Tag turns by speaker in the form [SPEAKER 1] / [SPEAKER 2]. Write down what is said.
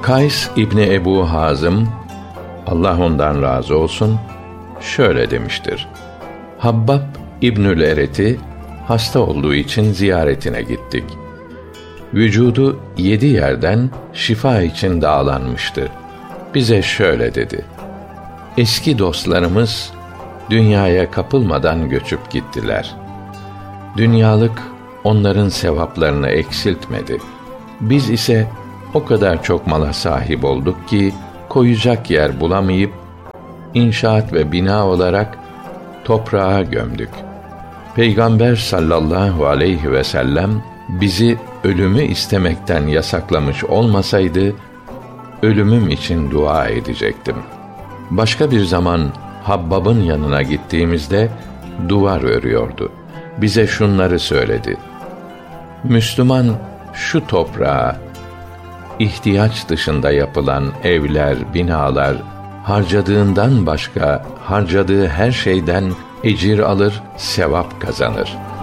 [SPEAKER 1] Kays İbni Ebu Hazım, Allah ondan razı olsun, şöyle demiştir: Habbab İbnül Eret'i hasta olduğu için ziyaretine gittik. Vücudu 7 yerden şifa için dağlanmıştı. Bize şöyle dedi: Eski dostlarımız dünyaya kapılmadan göçüp gittiler. Dünyalık onların sevaplarını eksiltmedi. Biz ise o kadar çok mala sahip olduk ki koyacak yer bulamayıp inşaat ve bina olarak toprağa gömdük. Peygamber sallallahu aleyhi ve sellem bizi ölümü istemekten yasaklamış olmasaydı ölümüm için dua edecektim. Başka bir zaman Habbab'ın yanına gittiğimizde duvar örüyordu. Bize şunları söyledi: Müslüman şu toprağa, ihtiyaç dışında yapılan evler, binalar, harcadığından başka harcadığı her şeyden ecir alır, sevap kazanır.